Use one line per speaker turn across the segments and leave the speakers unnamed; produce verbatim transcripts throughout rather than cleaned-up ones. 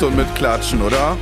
Luft und mitklatschen, oder?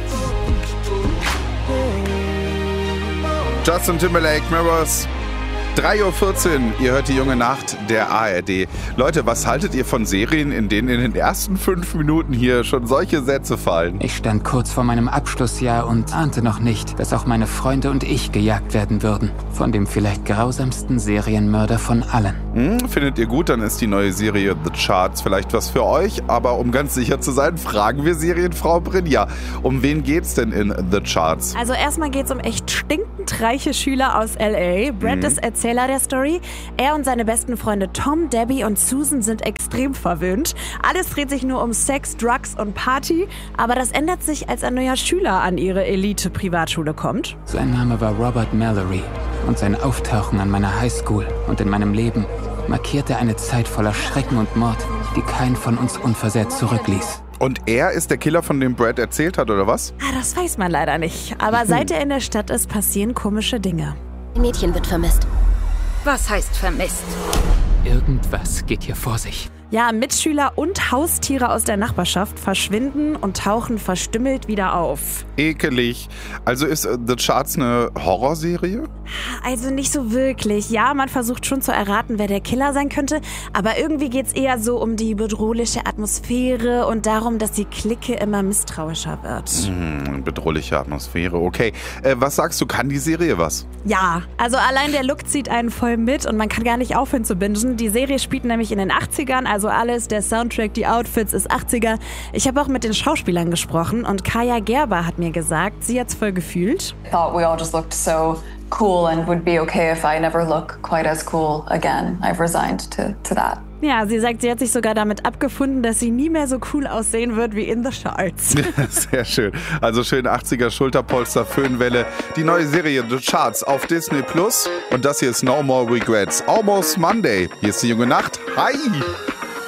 Justin Timberlake, Mirrors. drei Uhr vierzehn, ihr hört die junge Nacht der A R D. Leute, was haltet ihr von Serien, in denen in den ersten fünf Minuten hier schon solche Sätze fallen?
Ich stand kurz vor meinem Abschlussjahr und ahnte noch nicht, dass auch meine Freunde und ich gejagt werden würden. Von dem vielleicht grausamsten Serienmörder von allen.
Hm, findet ihr gut, dann ist die neue Serie The Charts vielleicht was für euch. Aber um ganz sicher zu sein, fragen wir Serienfrau Brynja. Um wen geht's denn in The Charts?
Also erstmal geht's um echt stinkend reiche Schüler aus L A. Brad mhm. ist Erzähler der Story. Er und seine besten Freunde Tom, Debbie und Susan sind extrem verwöhnt. Alles dreht sich nur um Sex, Drugs und Party. Aber das ändert sich, als ein neuer Schüler an ihre Elite-Privatschule kommt.
Sein Name war Robert Mallory. Und sein Auftauchen an meiner Highschool und in meinem Leben markierte eine Zeit voller Schrecken und Mord, die keinen von uns unversehrt zurückließ.
Und er ist der Killer, von dem Brad erzählt hat, oder was?
Ah, das weiß man leider nicht. Aber seit er in der Stadt ist, passieren komische Dinge.
Ein Mädchen wird vermisst.
Was heißt vermisst?
Irgendwas geht hier vor sich.
Ja, Mitschüler und Haustiere aus der Nachbarschaft verschwinden und tauchen verstümmelt wieder auf.
Ekelig. Also ist The Charts eine Horrorserie?
Also nicht so wirklich. Ja, man versucht schon zu erraten, wer der Killer sein könnte. Aber irgendwie geht's eher so um die bedrohliche Atmosphäre und darum, dass die Clique immer misstrauischer wird.
Hm, bedrohliche Atmosphäre, okay. Äh, was sagst du, kann die Serie was?
Ja, also allein der Look zieht einen voll mit und man kann gar nicht aufhören zu bingen. Die Serie spielt nämlich in den achtzigern, also alles, der Soundtrack, die Outfits ist achtziger. Ich habe auch mit den Schauspielern gesprochen und Kaya Gerber hat mir gesagt, sie hat's voll gefühlt.
I thought we all just looked so cool and would be okay if I never look quite as cool again. I've resigned to, to that.
Ja, sie sagt, sie hat sich sogar damit abgefunden, dass sie nie mehr so cool aussehen wird wie in The Charts.
Sehr schön. Also schön achtziger Schulterpolster, Föhnwelle. Die neue Serie The Charts auf Disney Plus. Und das hier ist No More Regrets. Almost Monday. Hier ist die junge Nacht. Hi!